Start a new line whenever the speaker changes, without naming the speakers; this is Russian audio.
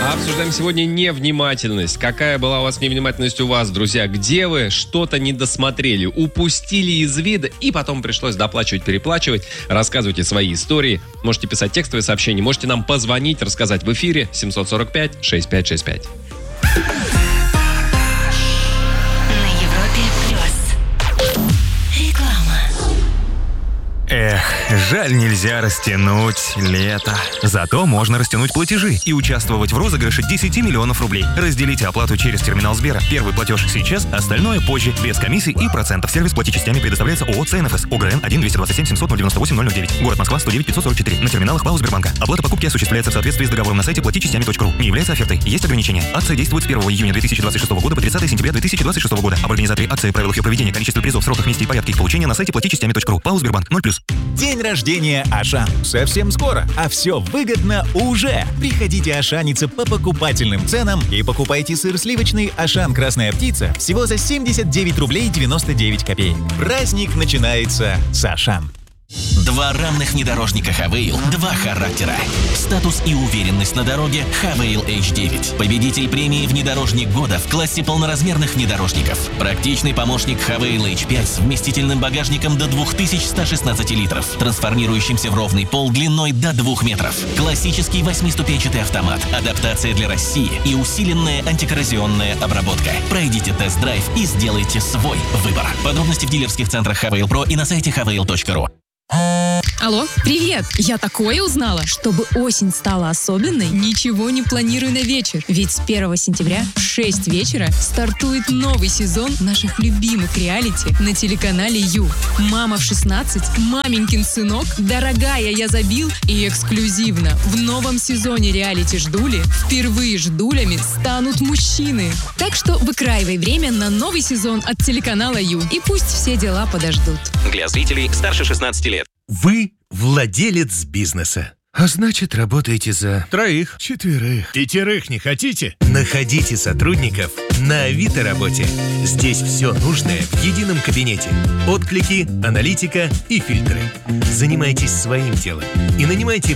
Обсуждаем сегодня невнимательность. Какая была у вас невнимательность у вас, друзья? Где вы что-то не досмотрели, упустили из вида и потом пришлось доплачивать, переплачивать? Рассказывайте свои истории. Можете писать текстовые сообщения, можете нам позвонить, рассказать в эфире 745-6565.
Эх, жаль, нельзя растянуть лето. Зато можно растянуть платежи и участвовать в розыгрыше 10 миллионов рублей. Разделите оплату через терминал Сбера. Первый платеж сейчас, остальное позже, без комиссий и процентов. Сервис плати частями предоставляется ООО «ЦНФС». ОГРН 1-227-700-098-009. Город Москва, 109-544. На терминалах ПАО Сбербанка. Оплата покупки осуществляется в соответствии с договором на сайте платичастями.ру. Не является офертой. Есть ограничения. Акция действует с 1 июня 2026 года по 30 сентября 2026 года. Об организаторе акции, правилах ее проведения, количестве призов, сроках, месте и порядке их получения на сайте платичастями.ру. ПАО Сбербанк 0+.
День рождения Ашан. Совсем скоро, а все выгодно уже. Приходите ашаниться по покупательным ценам и покупайте сыр сливочный Ашан Красная Птица всего за 79 рублей 99 копеек. Праздник начинается с Ашан.
Два равных внедорожника Хавейл, два характера. Статус и уверенность на дороге Хавейл H9. Победитель премии «Внедорожник года» в классе полноразмерных внедорожников. Практичный помощник Хавейл H5 с вместительным багажником до 2116 литров, трансформирующимся в ровный пол длиной до 2 метров. Классический 8-ступенчатый автомат, адаптация для России и усиленная антикоррозионная обработка. Пройдите тест-драйв и сделайте свой выбор. Подробности в дилерских центрах Хавейл Про и на сайте havail.ru.
Алло, привет! Я такое узнала. Чтобы осень стала особенной, ничего не планирую на вечер. Ведь с 1 сентября в 6 вечера стартует новый сезон наших любимых реалити на телеканале Ю. «Мама в 16», «Маменькин сынок», «Дорогая, я забил» и эксклюзивно в новом сезоне реалити «Ждули» впервые ждулями станут мужчины. Так что выкраивай время на новый сезон от телеканала Ю. И пусть все дела подождут.
Для зрителей старше 16 лет.
Вы владелец бизнеса. А значит, работаете за 3, 4, 5 не хотите? Находите сотрудников на Авито Работе. Здесь все нужное в едином кабинете. Отклики, аналитика и фильтры. Занимайтесь своим делом и нанимайте